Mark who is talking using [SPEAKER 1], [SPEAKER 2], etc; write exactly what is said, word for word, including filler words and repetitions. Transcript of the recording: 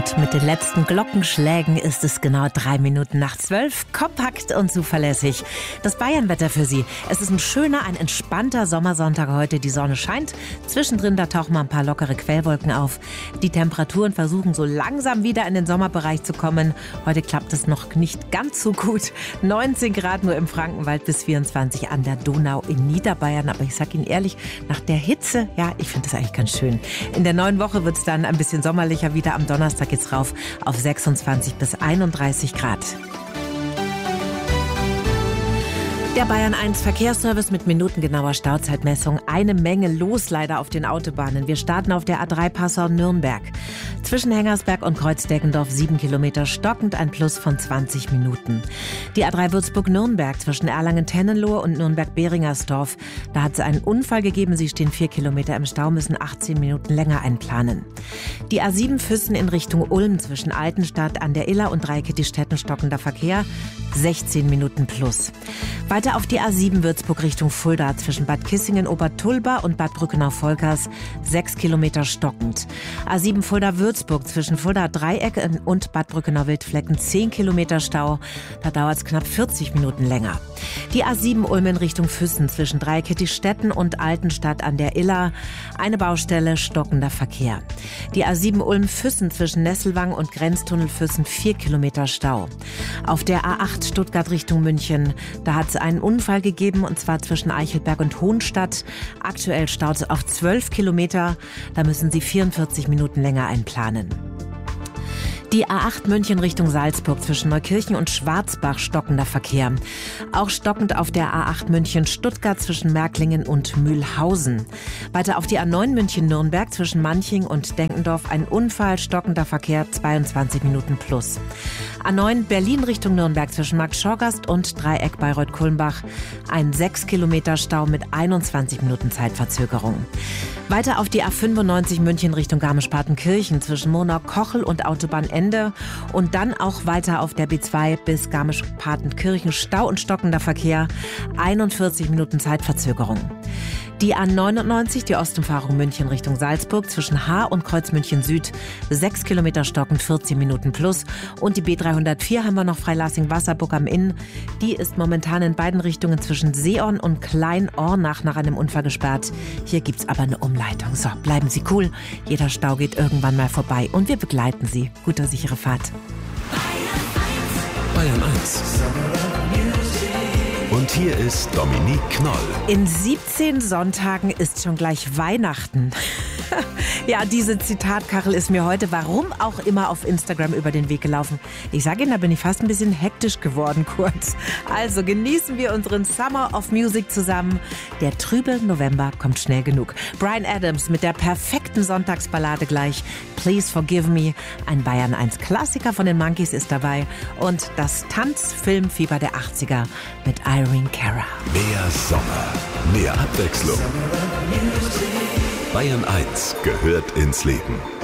[SPEAKER 1] Und mit den letzten Glockenschlägen ist es genau drei Minuten nach zwölf. Kompakt und zuverlässig. Das Bayernwetter für Sie. Es ist ein schöner, ein entspannter Sommersonntag heute. Die Sonne scheint. Zwischendrin, da tauchen mal ein paar lockere Quellwolken auf. Die Temperaturen versuchen so langsam wieder in den Sommerbereich zu kommen. Heute klappt es noch nicht ganz so gut. neunzehn Grad nur im Frankenwald bis vierundzwanzig an der Donau in Niederbayern. Aber ich sag Ihnen ehrlich, nach der Hitze, ja, ich finde das eigentlich ganz schön. In der neuen Woche wird es dann ein bisschen sommerlicher wieder. Am Donnerstag geht's rauf auf sechsundzwanzig bis einunddreißig Grad. Der Bayern eins Verkehrsservice mit minutengenauer Stauzeitmessung. Eine Menge los leider auf den Autobahnen. Wir starten auf der A drei Passau-Nürnberg. Zwischen Hengersberg und Kreuzdeckendorf sieben Kilometer stockend, ein Plus von zwanzig Minuten. Die A drei Würzburg-Nürnberg zwischen Erlangen-Tennenlohe und Nürnberg-Beringersdorf. Da hat es einen Unfall gegeben. Sie stehen vier Kilometer im Stau, müssen achtzehn Minuten länger einplanen. Die A sieben Füssen in Richtung Ulm zwischen Altenstadt an der Iller und Dreikettig-Stetten stockender Verkehr. sechzehn Minuten plus. Weiter auf die A sieben Würzburg Richtung Fulda zwischen Bad Kissingen-Obertulba und Bad Brückenau-Volkers sechs Kilometer stockend. A sieben Fulda-Würzburg zwischen Fulda-Dreieck und Bad Brückenau-Wildflecken zehn Kilometer Stau. Da dauert es knapp vierzig Minuten länger. Die A sieben Ulm in Richtung Füssen zwischen Dreikettig-Stetten und Altenstadt an der Iller. Eine Baustelle, stockender Verkehr. Die A sieben Ulm-Füssen zwischen Nesselwang und Grenztunnel Füssen vier Kilometer Stau. Auf der A acht Stuttgart Richtung München, da hat es einen Unfall gegeben, und zwar zwischen Eichelberg und Hohenstadt. Aktuell staut es auf zwölf Kilometer. Da müssen Sie vierundvierzig Minuten länger einplanen. Die A acht München Richtung Salzburg zwischen Neukirchen und Schwarzbach stockender Verkehr. Auch stockend auf der A acht München Stuttgart zwischen Märklingen und Mühlhausen. Weiter auf die A neun München Nürnberg zwischen Manching und Denkendorf ein Unfall, stockender Verkehr, zweiundzwanzig Minuten plus. A neun Berlin Richtung Nürnberg zwischen Markt-Schorgast und Dreieck Bayreuth-Kulmbach. Ein sechs Kilometer Stau mit einundzwanzig Minuten Zeitverzögerung. Weiter auf die A fünfundneunzig München Richtung Garmisch-Partenkirchen zwischen Monau-Kochel und Autobahnende. Und dann auch weiter auf der B zwei bis Garmisch-Partenkirchen Stau und stockender Verkehr. einundvierzig Minuten Zeitverzögerung. Die A neunundneunzig, die Ostumfahrung München Richtung Salzburg zwischen Haar und Kreuz München Süd, sechs Kilometer stockend, vierzehn Minuten plus. Und die B dreihundertvier haben wir noch Freilassing-Wasserburg am Inn. Die ist momentan in beiden Richtungen zwischen Seeorn und Klein-Ornach nach einem Unfall gesperrt. Hier gibt's aber eine Umleitung. So, bleiben Sie cool. Jeder Stau geht irgendwann mal vorbei und wir begleiten Sie. Gute, sichere Fahrt.
[SPEAKER 2] Bayern eins. Und hier ist Dominique Knoll.
[SPEAKER 1] In siebzehn Sonntagen ist schon gleich Weihnachten. Ja, diese Zitatkachel ist mir heute, warum auch immer, auf Instagram über den Weg gelaufen. Ich sage Ihnen, da bin ich fast ein bisschen hektisch geworden kurz. Also genießen wir unseren Summer of Music zusammen. Der trübe November kommt schnell genug. Bryan Adams mit der perfekten Sonntagsballade gleich. Please Forgive Me. Ein Bayern eins Klassiker von den Monkees ist dabei. Und das Tanzfilmfieber der achtziger mit Irene Cara.
[SPEAKER 2] Mehr Sommer, mehr Abwechslung. Bayern eins gehört ins Leben.